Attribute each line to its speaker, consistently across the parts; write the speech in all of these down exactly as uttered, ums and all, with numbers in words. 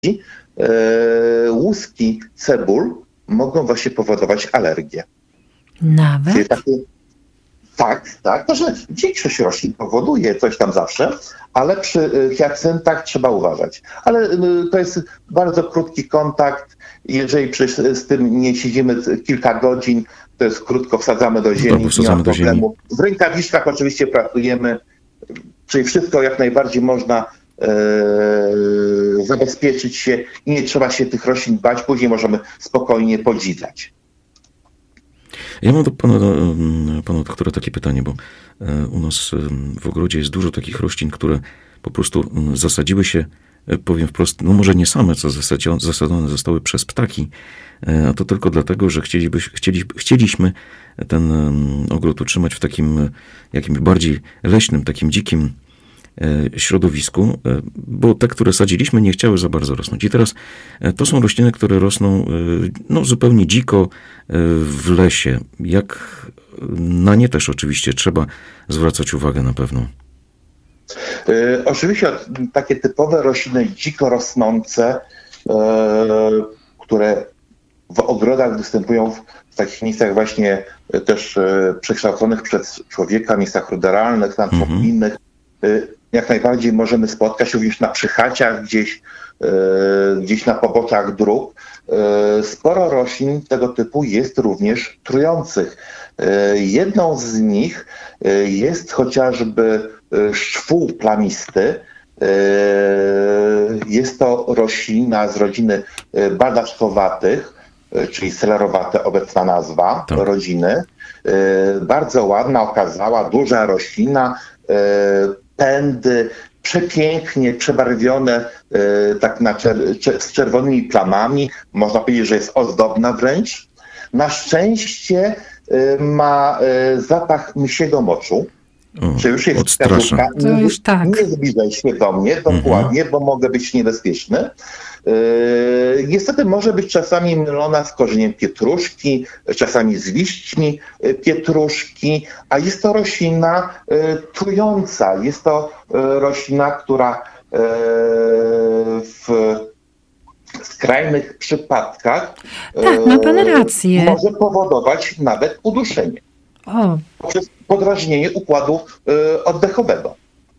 Speaker 1: łuski cebul mogą właśnie powodować alergię.
Speaker 2: Nawet?
Speaker 1: Czyli takie, tak, tak, to, że większość roślin powoduje coś tam zawsze, ale przy hiacyntach trzeba uważać. Ale to jest bardzo krótki kontakt. Jeżeli przy, z tym nie siedzimy kilka godzin, to jest krótko, wsadzamy do ziemi,
Speaker 3: no, nie ma problemu.
Speaker 1: W rękawiczkach oczywiście pracujemy, czyli wszystko jak najbardziej można e, zabezpieczyć się i nie trzeba się tych roślin bać, później możemy spokojnie podziwiać.
Speaker 3: Ja mam do pana, pana doktora takie pytanie, bo u nas w ogrodzie jest dużo takich roślin, które po prostu zasadziły się, powiem wprost, no może nie same, co zasadzone zostały przez ptaki, a to tylko dlatego, że chcieliby, chcieli, chcieliśmy ten ogród utrzymać w takim jakimś bardziej leśnym, takim dzikim środowisku, bo te, które sadziliśmy, nie chciały za bardzo rosnąć. I teraz to są rośliny, które rosną no, zupełnie dziko w lesie. Jak na nie też oczywiście trzeba zwracać uwagę na pewno.
Speaker 1: Yy, oczywiście takie typowe rośliny dziko rosnące, yy, które w ogrodach występują w, w takich miejscach właśnie yy, też yy, przekształconych przez człowieka, miejscach ruderalnych, antropijnych, yy, jak najbardziej możemy spotkać również na przychaciach, gdzieś, yy, gdzieś na poboczach dróg. Yy, sporo roślin tego typu jest również trujących. Yy, jedną z nich yy, jest chociażby yy, szczwół plamisty. Yy, jest to roślina z rodziny yy, baldaszkowatych, yy, czyli selerowate obecna nazwa
Speaker 3: tak. rodziny.
Speaker 1: Yy, bardzo ładna, okazała, duża roślina, yy, pędy, przepięknie przebarwione y, tak na czer- czer- z czerwonymi plamami. Można powiedzieć, że jest ozdobna wręcz. Na szczęście y, ma y, zapach misiego moczu.
Speaker 3: O,
Speaker 1: Czy już jest
Speaker 3: odstrasza.
Speaker 1: wskazówka?
Speaker 2: To już tak.
Speaker 1: Nie zbliżaj się do mnie, dokładnie, mhm. bo mogę być niebezpieczny. Yy, niestety może być czasami mylona z korzeniem pietruszki, czasami z liśćmi pietruszki, a jest to roślina yy, trująca. Jest to yy, roślina, która yy, w skrajnych przypadkach
Speaker 2: tak, ma pan rację.
Speaker 1: może powodować nawet uduszenie.
Speaker 2: O.
Speaker 1: Poprzez podrażnienie układu yy, oddechowego.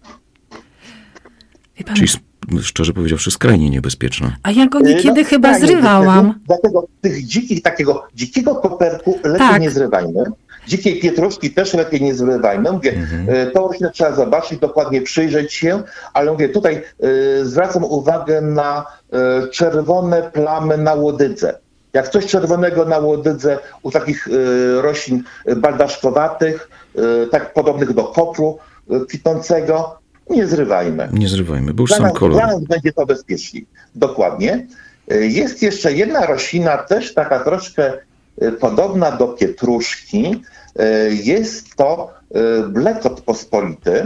Speaker 2: Wie pan...
Speaker 3: Czyli szczerze powiedziawszy, skrajnie niebezpieczna.
Speaker 2: A ja go niekiedy
Speaker 1: no,
Speaker 2: chyba zrywałam.
Speaker 1: Dlatego, dlatego tych dzikich, takiego dzikiego koperku lepiej
Speaker 2: tak.
Speaker 1: nie zrywajmy. Dzikiej pietruszki też lepiej nie zrywajmy. Mówię, mhm. to roślinę trzeba zobaczyć, dokładnie przyjrzeć się, ale mówię, tutaj y, zwracam uwagę na y, czerwone plamy na łodydze. Jak coś czerwonego na łodydze u takich y, roślin baldaszkowatych, y, tak podobnych do kopru y, kwitnącego, nie zrywajmy.
Speaker 3: Nie zrywajmy, bo już
Speaker 1: dla
Speaker 3: sam
Speaker 1: nas,
Speaker 3: kolor.
Speaker 1: Dla nas będzie to bezpieczniej. Dokładnie. Jest jeszcze jedna roślina, też taka troszkę podobna do pietruszki. Jest to blekot pospolity.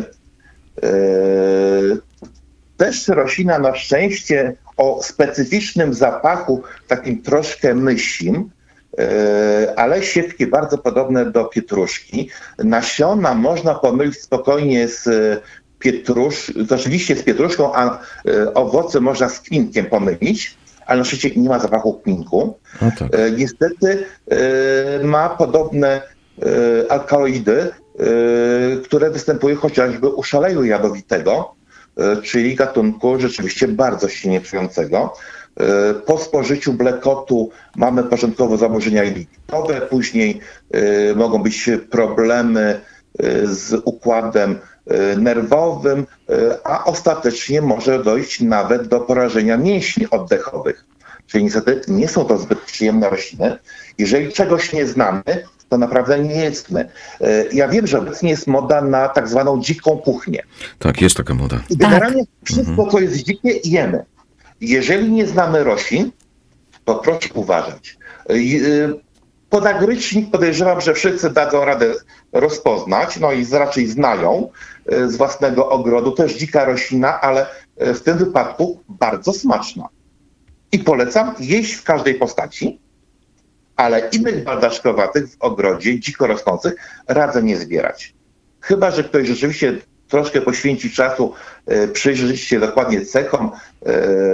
Speaker 1: Też roślina na szczęście o specyficznym zapachu, takim troszkę mysim, ale siewki bardzo podobne do pietruszki. Nasiona można pomylić spokojnie z pietrusz, oczywiście z pietruszką, a y, owoce można z kminkiem pomylić, ale na szczęście nie ma zapachu kminku.
Speaker 3: Tak.
Speaker 1: Y, niestety y, ma podobne y, alkaloidy, y, które występują chociażby u szaleju jadowitego, y, czyli gatunku rzeczywiście bardzo silnie trującego. Y, po spożyciu blekotu mamy początkowo zaburzenia jelitowe, później y, mogą być problemy y, z układem nerwowym, a ostatecznie może dojść nawet do porażenia mięśni oddechowych. Czyli niestety nie są to zbyt przyjemne rośliny. Jeżeli czegoś nie znamy, to naprawdę nie jedzmy. Ja wiem, że obecnie jest moda na tak zwaną dziką kuchnię.
Speaker 3: Tak, jest taka moda.
Speaker 1: I generalnie
Speaker 2: tak.
Speaker 1: wszystko,
Speaker 3: mhm.
Speaker 1: co jest dzikie, jemy. Jeżeli nie znamy roślin, to proszę uważać. Podagrycznik podejrzewam, że wszyscy dadzą radę rozpoznać, no i raczej znają z własnego ogrodu. Też dzika roślina, ale w tym wypadku bardzo smaczna. I polecam jeść w każdej postaci, ale innych baldaszkowatych w ogrodzie, dziko rosnących, radzę nie zbierać. Chyba że ktoś rzeczywiście troszkę poświęci czasu, przyjrzeć się dokładnie cechom,